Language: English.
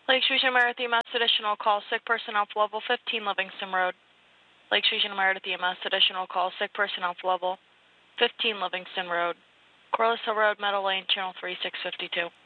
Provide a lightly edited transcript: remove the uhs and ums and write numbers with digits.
Lake Street Meredith EMS additional call, sick person off level 15 Livingston Road. Lake Street Meredith EMS additional call, sick person off level 15 Livingston Road. Corliss Hill Road, Meadow Lane, channel 3652.